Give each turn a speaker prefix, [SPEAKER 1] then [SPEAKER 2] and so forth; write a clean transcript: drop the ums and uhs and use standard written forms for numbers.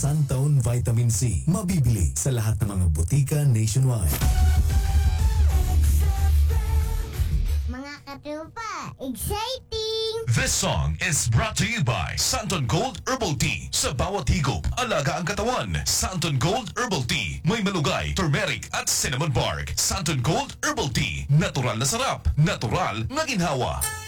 [SPEAKER 1] Suntown Vitamin C. Mabibili sa lahat ng mga butika nationwide.
[SPEAKER 2] Mga katupa, exciting!
[SPEAKER 3] This song is brought to you by Santon Gold Herbal Tea. Sa bawat higop, alaga ang katawan. Santon Gold Herbal Tea. May malugay, turmeric at cinnamon bark. Santon Gold Herbal Tea. Natural na sarap. Natural na ginhawa.